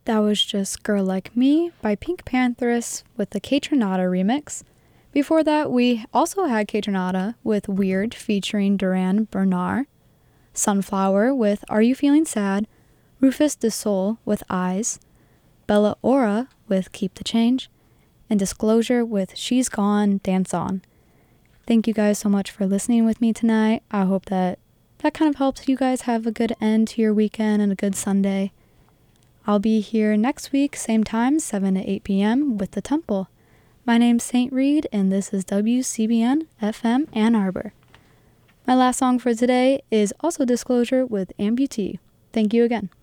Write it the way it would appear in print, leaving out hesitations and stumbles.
That was just Girl Like Me by Pink Pantheress with the Kaytranada remix. Before that, we also had Kaytranada with Weird featuring Duran Bernard, Sunflower with Are You Feeling Sad, Rufus Du Sol with Eyes, Bella Ora with Keep the Change, and Disclosure with She's Gone, Dance On. Thank you guys so much for listening with me tonight. I hope that kind of helps you guys have a good end to your weekend and a good Sunday. I'll be here next week, same time, 7 to 8 p.m. with The Temple. My name's St. Reed, and this is WCBN FM Ann Arbor. My last song for today is also Disclosure with Amputee. Thank you again.